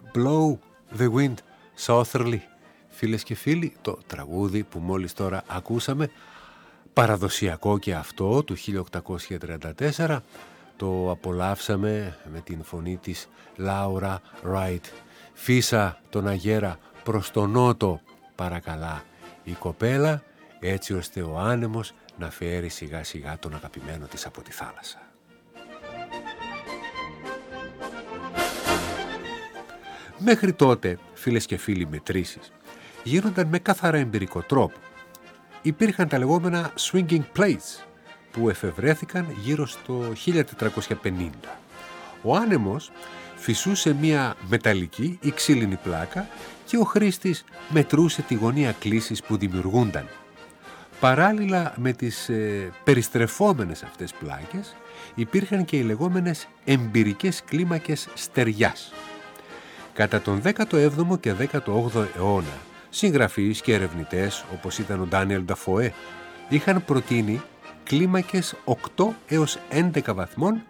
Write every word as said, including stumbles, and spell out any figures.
Blow the wind southerly. Φίλες και φίλοι, το τραγούδι που μόλις τώρα ακούσαμε, παραδοσιακό και αυτό, του χίλια οκτακόσια τριάντα τέσσερα, το απολαύσαμε με την φωνή της Λάουρα Ράιτ. Φύσα τον αγέρα προς τον νότο, παρακαλά η κοπέλα, έτσι ώστε ο άνεμος να φέρει σιγά σιγά τον αγαπημένο της από τη θάλασσα. Μέχρι τότε, φίλες και φίλοι, μετρήσεις γίνονταν με καθαρά εμπειρικό τρόπο. Υπήρχαν τα λεγόμενα swinging plates που εφευρέθηκαν γύρω στο χίλια τετρακόσια πενήντα. Ο άνεμος φυσούσε μια μεταλλική ή ξύλινη πλάκα και ο χρήστης μετρούσε τη γωνία κλίσης που δημιουργούνταν. Παράλληλα με τις ε, περιστρεφόμενες αυτές πλάκες υπήρχαν και οι λεγόμενες εμπειρικές κλίμακες στεριάς. Κατά τον δέκατο έβδομο και δέκατο όγδοο αιώνα, συγγραφείς και ερευνητές όπως ήταν ο Ντάνιελ Νταφοέ είχαν προτείνει κλίμακες οκτώ έως έντεκα βαθμών